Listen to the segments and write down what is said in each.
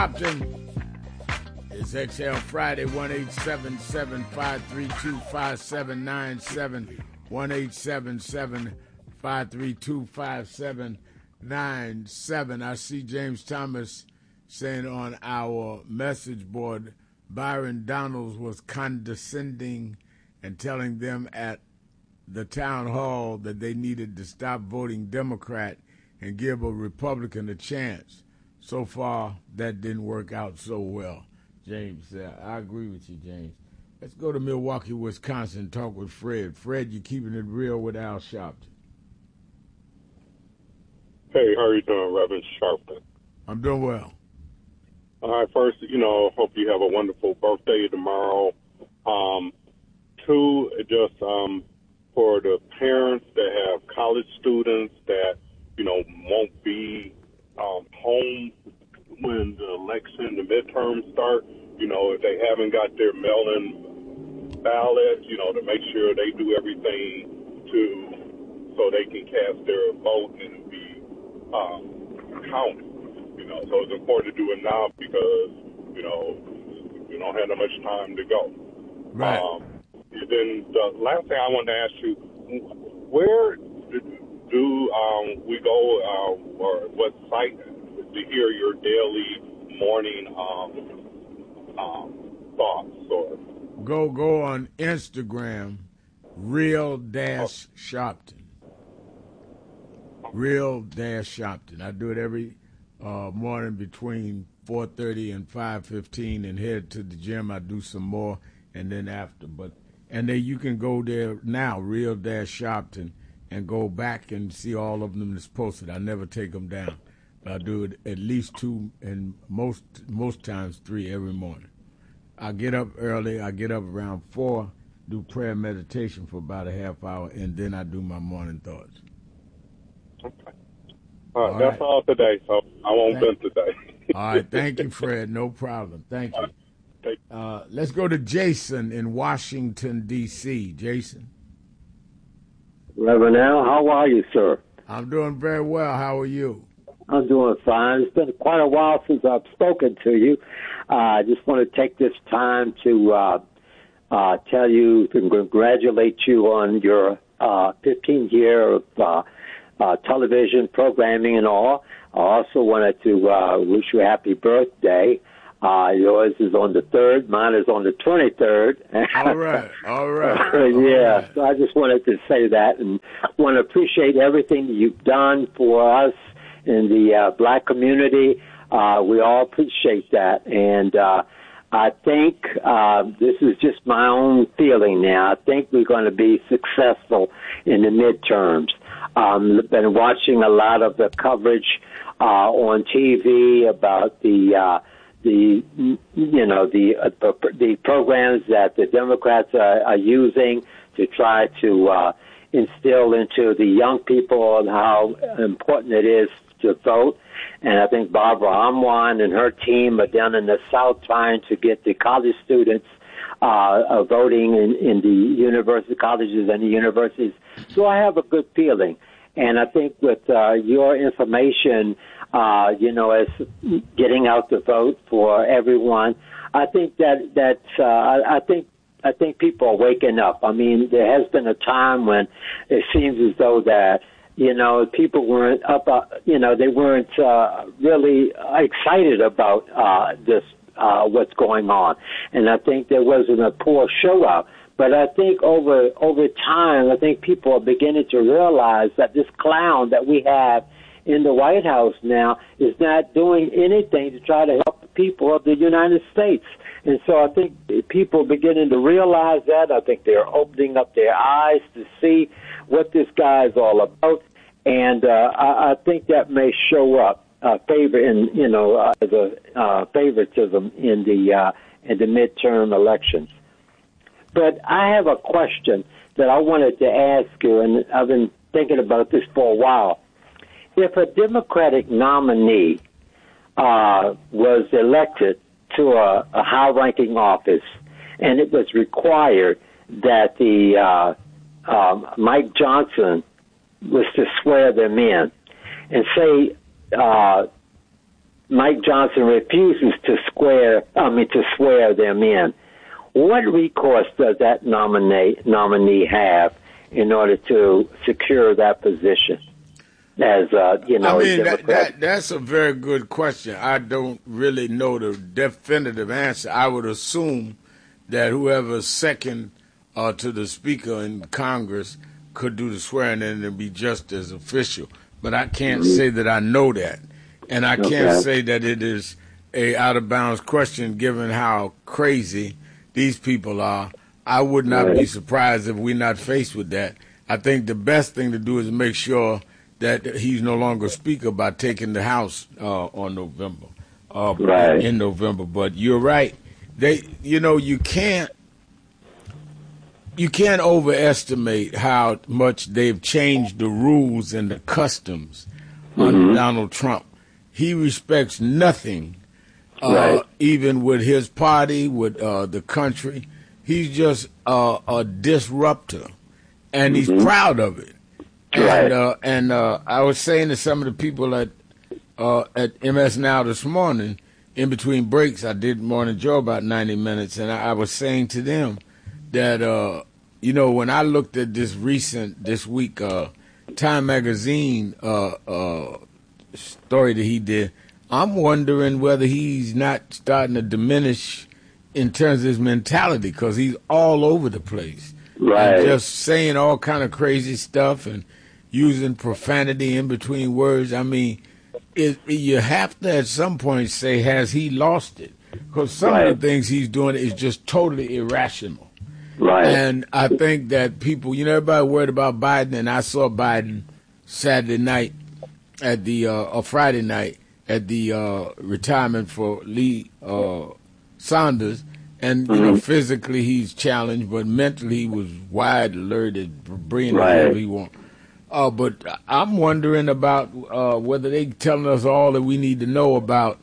Compton. It's XL Friday, 1-877-532-5797, 1-877-532-5797. I see James Thomas saying on our message board, Byron Donalds was condescending and telling them at the town hall that they needed to stop voting Democrat and give a Republican a chance. So far, that didn't work out so well, James said. I agree with you, James. Let's go to Milwaukee, Wisconsin, and talk with Fred. Fred, you're keeping it real with Al Sharpton. Hey, how are you doing, Reverend Sharpton? I'm doing well. All right, first, hope you have a wonderful birthday tomorrow. Two, just for the parents that have college students that, won't be home when the election, the midterms start, if they haven't got their mail-in ballot, to make sure they do everything so they can cast their vote and be counted. So it's important to do it now because, we don't have that much time to go. Right. And then the last thing I wanted to ask you, where do we go or what site to hear your daily morning thoughts? Or Go on Instagram, Real-Shopton. Real-Shopton. I do it every morning between 4:30 and 5:15 and head to the gym. I do some more and then after. And then you can go there now, Real-Shopton, and go back and see all of them that's posted. I never take them down. I do it at least 2 and most times 3 every morning. I get up early. I get up around 4, do prayer and meditation for about a half hour, and then I do my morning thoughts. Okay. All right, that's all today, so I won't vent today. All right, thank you, Fred. No problem. Thank you. Let's go to Jason in Washington, D.C. Jason. Reverend Al, how are you, sir? I'm doing very well. How are you? I'm doing fine. It's been quite a while since I've spoken to you. I just want to take this time to tell you, to congratulate you on your 15th year of television programming and all. I also wanted to wish you a happy birthday. Yours is on the 3rd. Mine is on the 23rd. All right. Yeah. So I just wanted to say that and want to appreciate everything you've done for us in the black community. We all appreciate that. And I think this is just my own feeling now. I think we're going to be successful in the midterms. I've been watching a lot of the coverage on TV about the programs that the Democrats are using to try to instill into the young people and how important it is to vote. And I think Barbara Amwan and her team are down in the South trying to get the college students voting in the university colleges and the universities. So I have a good feeling. And I think with your information, as getting out the vote for everyone, I think I think people are waking up. I mean, there has been a time when it seems as though that, people weren't they weren't really excited about this, what's going on. And I think there wasn't a poor show up. But I think over time, I think people are beginning to realize that this clown that we have in the White House now is not doing anything to try to help the people of the United States. And so I think people are beginning to realize that. I think they're opening up their eyes to see what this guy is all about. And I think that may show up as a favoritism in the midterm elections. But I have a question that I wanted to ask you, and I've been thinking about this for a while. If a Democratic nominee was elected to a high-ranking office, and it was required that the Mike Johnson was to swear them in, and say Mike Johnson refuses to swear them in. What recourse does that nominee have in order to secure that position? As that's a very good question. I don't really know the definitive answer. I would assume that whoever's second to the Speaker in Congress could do the swearing in and be just as official. But I can't say that I know that. And I can't say that it is a out-of-bounds question given how crazy these people are. I would not be surprised if we're not faced with that. I think the best thing to do is make sure that he's no longer Speaker by taking the House in November. But you're right. You can't overestimate how much they've changed the rules and the customs under Donald Trump. He respects nothing, even with his party, with the country. He's just a disruptor, and he's proud of it. And I was saying to some of the people at MS Now this morning, in between breaks, I did Morning Joe about 90 minutes, and I was saying to them that, when I looked at this week, Time Magazine story that he did, I'm wondering whether he's not starting to diminish in terms of his mentality, because he's all over the place. And just saying all kind of crazy stuff and using profanity in between words. I mean, you have to at some point say, has he lost it? Because some of the things he's doing is just totally irrational. And I think that people, everybody worried about Biden, and I saw Biden Saturday night at the Friday night at the retirement for Lee Saunders, and physically he's challenged, but mentally he was wide, alerted, brilliant, whatever he wants. But I'm wondering about whether they telling us all that we need to know about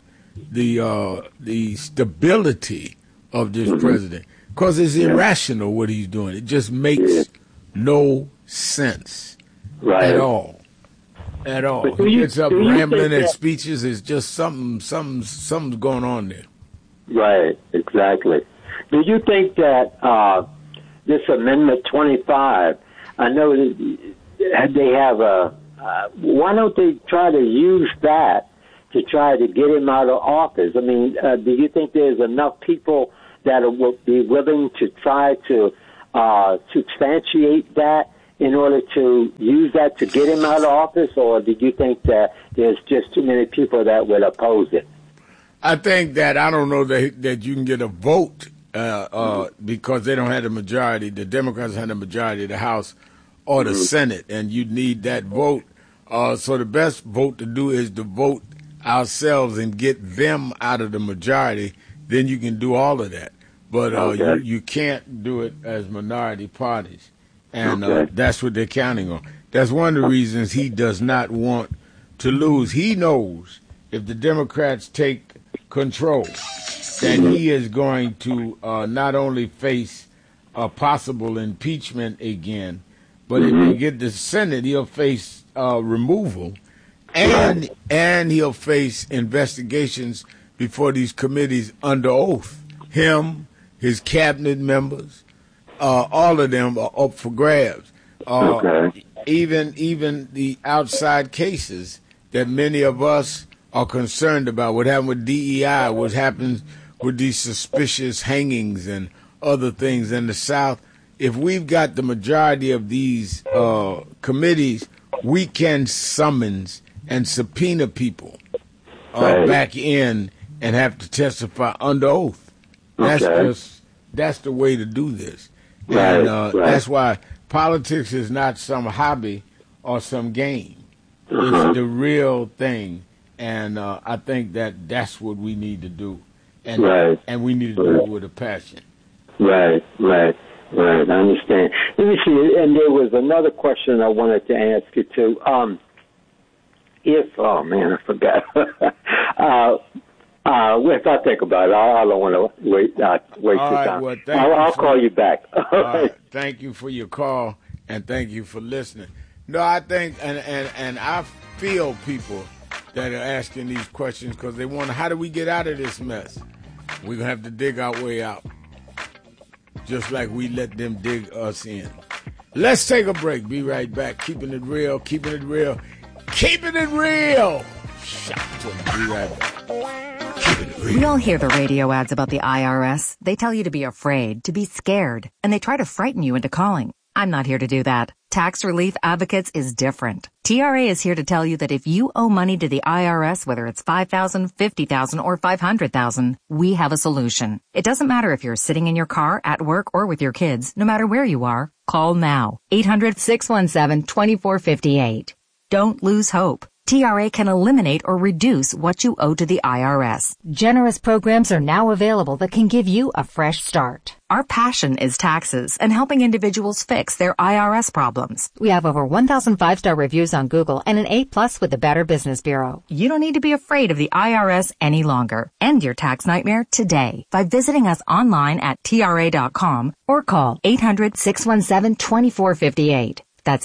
the stability of this president, because it's irrational what he's doing. It just makes no sense at all. At all. He gets up rambling at speeches. It's just something's going on there. Right, exactly. Do you think that this Amendment 25, I know that they have why don't they try to use that to try to get him out of office? I mean, do you think there's enough people that will be willing to try to substantiate that in order to use that to get him out of office, or do you think that there's just too many people that would oppose it? I think that I don't know that you can get a vote because they don't have the majority. The Democrats have the majority of the House or the Senate, and you need that vote. So the best vote to do is to vote ourselves and get them out of the majority. Then you can do all of that. But you can't do it as minority parties. And that's what they're counting on. That's one of the reasons he does not want to lose. He knows if the Democrats take control, that he is going to not only face a possible impeachment again, but if he get the Senate, he'll face removal, and he'll face investigations before these committees under oath. Him, his cabinet members, all of them are up for grabs. Even the outside cases that many of us are concerned about, what happened with DEI, what happens with these suspicious hangings and other things in the South. If we've got the majority of these committees, we can summons and subpoena people back in and have to testify under oath. That's the way to do this. That's why politics is not some hobby or some game. It's the real thing. And I think that's what we need to do. And we need to do it with a passion. Right. I understand. Let me see. And there was another question I wanted to ask you too. I forgot. If I think about it, I don't want to waste your time. Well, I'll call you back. All right. Thank you for your call, and thank you for listening. No, I think, and I feel people that are asking these questions because they wonder, how do we get out of this mess? We're going to have to dig our way out, just like we let them dig us in. Let's take a break. Be right back. Keeping it real, keeping it real, keeping it real. Be right back. Keeping it real. We all hear the radio ads about the IRS. They tell you to be afraid, to be scared, and they try to frighten you into calling. I'm not here to do that. Tax Relief Advocates is different. TRA is here to tell you that if you owe money to the IRS, whether it's $5,000, $50,000, or $500,000, we have a solution. It doesn't matter if you're sitting in your car, at work, or with your kids. No matter where you are, call now. 800-617-2458. Don't lose hope. TRA can eliminate or reduce what you owe to the IRS. Generous programs are now available that can give you a fresh start. Our passion is taxes and helping individuals fix their IRS problems. We have over 1,000 5-star reviews on Google and an A+ with the Better Business Bureau. You don't need to be afraid of the IRS any longer. End your tax nightmare today by visiting us online at TRA.com or call 800-617-2458. That's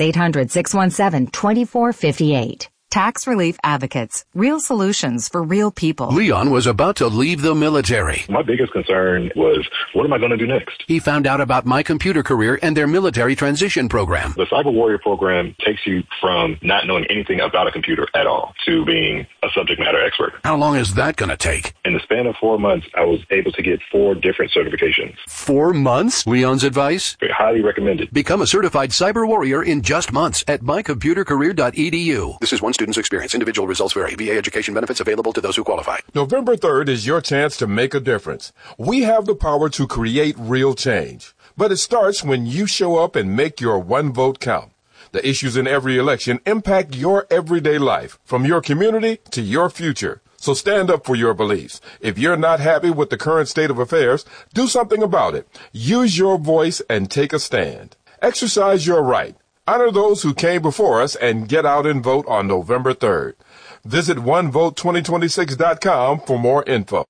800-617-2458. Tax Relief Advocates. Real solutions for real people. Leon was about to leave the military. My biggest concern was, what am I going to do next? He found out about My Computer Career and their military transition program. The Cyber Warrior program takes you from not knowing anything about a computer at all to being a subject matter expert. How long is that going to take? In the span of 4 months, I was able to get 4 different certifications. 4 months? Leon's advice? Highly recommended. Become a certified cyber warrior in just months at mycomputercareer.edu. This is one student's experience. Individual results vary. VA education benefits available to those who qualify. November 3rd is your chance to make a difference. We have the power to create real change. But it starts when you show up and make your one vote count. The issues in every election impact your everyday life, from your community to your future. So stand up for your beliefs. If you're not happy with the current state of affairs, do something about it. Use your voice and take a stand. Exercise your right. Honor those who came before us and get out and vote on November 3rd. Visit onevote2026.com for more info.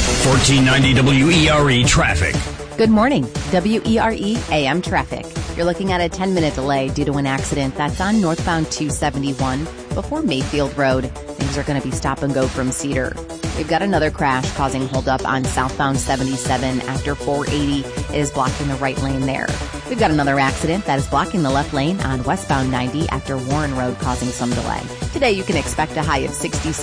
1490 WERE traffic. Good morning. WERE AM traffic. You're looking at a 10-minute delay due to an accident that's on northbound 271 before Mayfield Road. Things are going to be stop and go from Cedar. We've got another crash causing holdup on southbound 77 after 480. It is blocking the right lane there. We've got another accident that is blocking the left lane on westbound 90 after Warren Road, causing some delay. Today you can expect a high of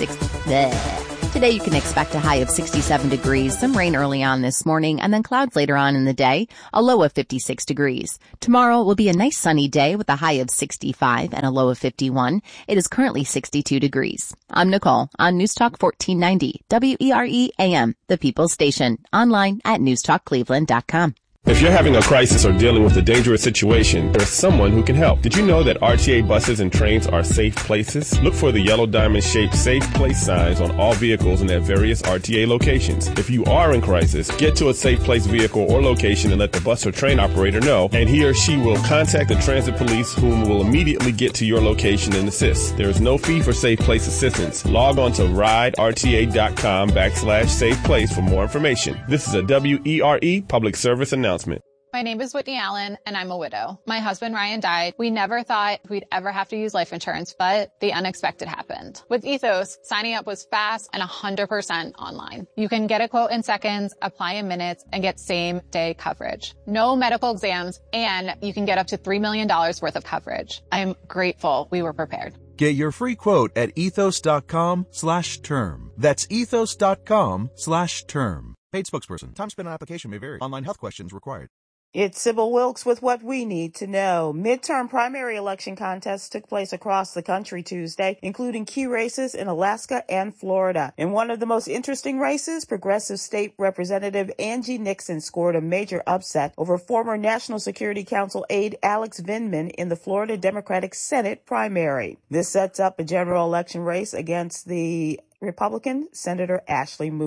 67 degrees, some rain early on this morning, and then clouds later on in the day, a low of 56 degrees. Tomorrow will be a nice sunny day with a high of 65 and a low of 51. It is currently 62 degrees. I'm Nicole on News Talk 1490, WERE AM, the People's Station, online at newstalkcleveland.com. If you're having a crisis or dealing with a dangerous situation, there's someone who can help. Did you know that RTA buses and trains are safe places? Look for the yellow diamond-shaped safe place signs on all vehicles in their various RTA locations. If you are in crisis, get to a safe place vehicle or location and let the bus or train operator know, and he or she will contact the transit police, whom will immediately get to your location and assist. There is no fee for safe place assistance. Log on to riderta.com/safe place for more information. This is a WERE public service announcement. My name is Whitney Allen, and I'm a widow. My husband, Ryan, died. We never thought we'd ever have to use life insurance, but the unexpected happened. With Ethos, signing up was fast and 100% online. You can get a quote in seconds, apply in minutes, and get same-day coverage. No medical exams, and you can get up to $3 million worth of coverage. I'm grateful we were prepared. Get your free quote at ethos.com/term. That's ethos.com/term. Paid spokesperson. Time spent on application may vary. Online health questions required. It's Sybil Wilkes with what we need to know. Midterm primary election contests took place across the country Tuesday, including key races in Alaska and Florida. In one of the most interesting races, Progressive State Representative Angie Nixon scored a major upset over former National Security Council aide Alex Vindman in the Florida Democratic Senate primary. This sets up a general election race against the Republican Senator Ashley Moody.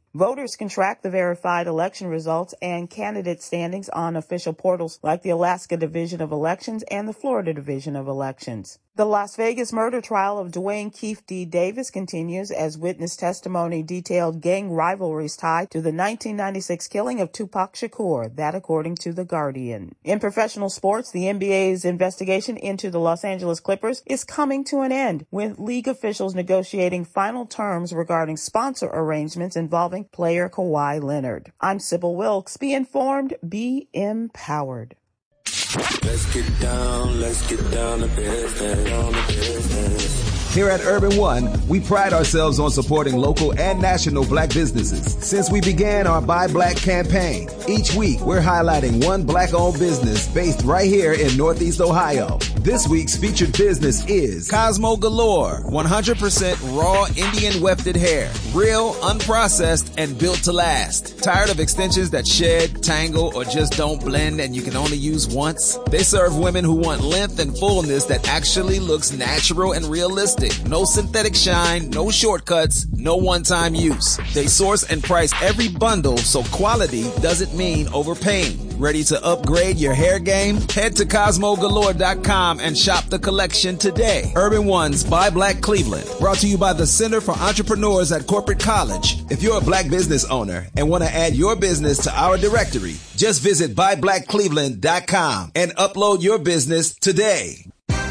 Voters can track the verified election results and candidate standings on official portals like the Alaska Division of Elections and the Florida Division of Elections. The Las Vegas murder trial of Dwayne Keefe D. Davis continues as witness testimony detailed gang rivalries tied to the 1996 killing of Tupac Shakur, that according to The Guardian. In professional sports, the NBA's investigation into the Los Angeles Clippers is coming to an end, with league officials negotiating final terms regarding sponsor arrangements involving player Kawhi Leonard. I'm Sybil Wilkes. Be informed, be empowered. Let's get down to business. Here at Urban One, we pride ourselves on supporting local and national black businesses. Since we began our Buy Black campaign, each week we're highlighting one black-owned business based right here in Northeast Ohio. This week's featured business is Cosmo Galore, 100% raw Indian wefted hair, real, unprocessed, and built to last. Tired of extensions that shed, tangle, or just don't blend and you can only use once? They serve women who want length and fullness that actually looks natural and realistic. No synthetic shine, no shortcuts, no one-time use. They source and price every bundle so quality doesn't mean overpaying. Ready to upgrade your hair game? Head to CosmoGalore.com and shop the collection today. Urban One's Buy Black Cleveland, brought to you by the Center for Entrepreneurs at Corporate College. If you're a black business owner and want to add your business to our directory, just visit BuyBlackCleveland.com and upload your business today.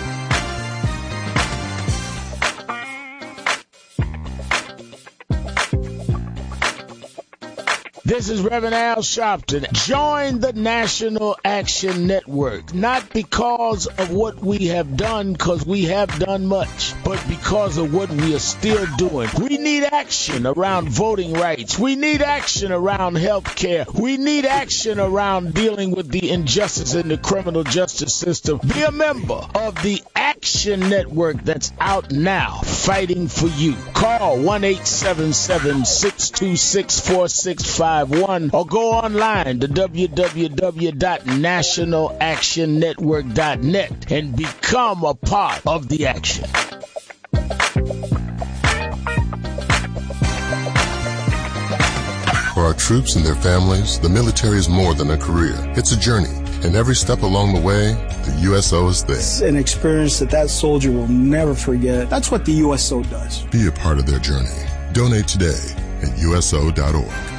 This is Reverend Al Sharpton. Join the National Action Network, not because of what we have done, because we have done much, but because of what we are still doing. We need action around voting rights. We need action around health care. We need action around dealing with the injustice in the criminal justice system. Be a member of the Action Network that's out now, fighting for you. Call 1-877-626-4651 or go online to www.nationalactionnetwork.net and become a part of the action. For our troops and their families, the military is more than a career. It's a journey, and every step along the way, the USO is there. It's an experience that soldier will never forget. That's what the USO does. Be a part of their journey. Donate today at USO.org.